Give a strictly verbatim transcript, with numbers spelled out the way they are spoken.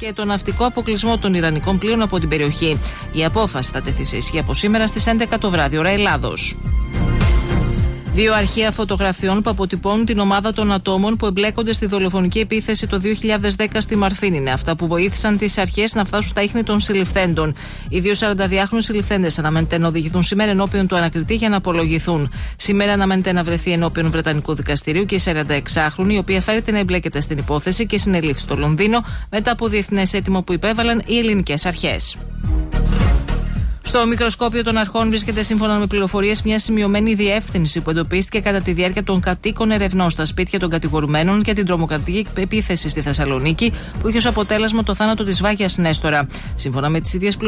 και τον ναυτικό αποκλεισμό των Ιρανικών πλοίων από την περιοχή. Η απόφαση θα τεθεί σε ισχύ από σήμερα στις έντεκα το βράδυ, ώρα Ελλάδος. Δύο αρχεία φωτογραφιών που αποτυπώνουν την ομάδα των ατόμων που εμπλέκονται στη δολοφονική επίθεση το δύο χιλιάδες δέκα στη Μαρφίν είναι αυτά που βοήθησαν τις αρχές να φτάσουν στα ίχνη των συλληφθέντων. Οι δύο σαρανταδυάχρονοι συλληφθέντες αναμένεται να οδηγηθούν σήμερα ενώπιον του ανακριτή για να απολογηθούν. Σήμερα αναμένεται να βρεθεί ενώπιον Βρετανικού δικαστηρίου και η σαρανταεξάχρονη, η οποία φέρεται να εμπλέκεται στην υπόθεση και συνελήφθη στο Λονδίνο μετά από διεθνές αίτημα που υπέβαλαν οι ελληνικές αρχές. Στο μικροσκόπιο των αρχών βρίσκεται, σύμφωνα με πληροφορίες, μια σημειωμένη διεύθυνση που εντοπίστηκε κατά τη διάρκεια των κατοίκων ερευνών στα σπίτια των κατηγορουμένων για την τρομοκρατική επίθεση στη Θεσσαλονίκη, που είχε ως αποτέλεσμα το θάνατο της Βάγιας Νέστορα. Σύμφωνα με τις ίδιες πληροφορίες.